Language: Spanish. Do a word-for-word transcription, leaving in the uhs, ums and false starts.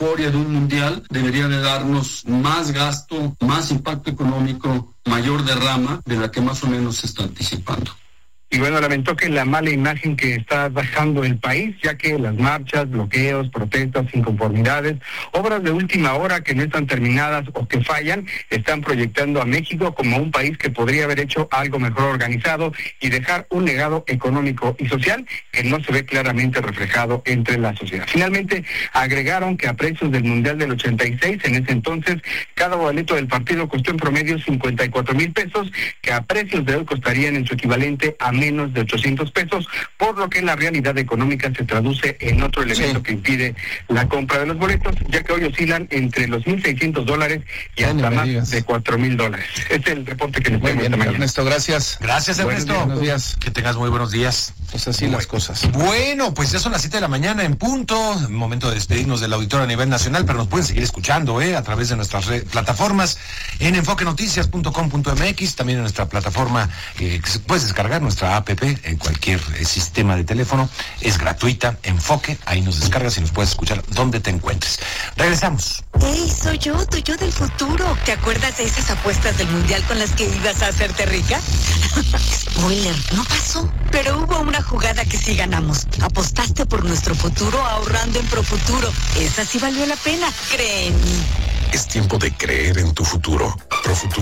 euforia de un mundial debería de darnos más gasto, más impacto económico, mayor derrama de la que más o menos se está anticipando. Y bueno, lamentó que la mala imagen que está dejando el país, ya que las marchas, bloqueos, protestas, inconformidades, obras de última hora que no están terminadas o que fallan, están proyectando a México como un país que podría haber hecho algo mejor organizado y dejar un legado económico y social que no se ve claramente reflejado entre la sociedad. Finalmente, agregaron que a precios del Mundial del ochenta y seis, en ese entonces, cada boleto del partido costó en promedio cincuenta y cuatro mil pesos, que a precios de hoy costarían en su equivalente a menos de ochocientos pesos, por lo que en la realidad económica se traduce en otro elemento sí. que impide la compra de los boletos, ya que hoy oscilan entre los mil seiscientos dólares y hasta más digas. de cuatro mil dólares. Este es el reporte que les tengo esta mañana. Ernesto, gracias. Gracias, Ernesto. Buenos días. Que tengas muy buenos días. Pues así bueno, las cosas. Bueno, pues ya son las siete de la mañana en punto, momento de despedirnos del auditorio a nivel nacional, pero nos pueden seguir escuchando, ¿eh? A través de nuestras re- plataformas en enfoque noticias punto com punto m x, también en nuestra plataforma eh, que puedes descargar, nuestra app en cualquier eh, sistema de teléfono, es gratuita, Enfoque, ahí nos descargas y nos puedes escuchar donde te encuentres. Regresamos. Hey, soy yo, tu yo del futuro. ¿Te acuerdas de esas apuestas del mundial con las que ibas a hacerte rica? Spoiler, no pasó. Pero hubo una jugada que sí ganamos. Apostaste por nuestro futuro ahorrando en Profuturo. Esa sí valió la pena, creen. Es tiempo de creer en tu futuro. Profuturo.